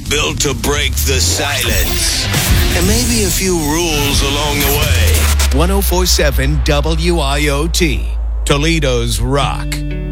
built to break the silence. And maybe a few rules along the way. 1047 WIOT, Toledo's Rock.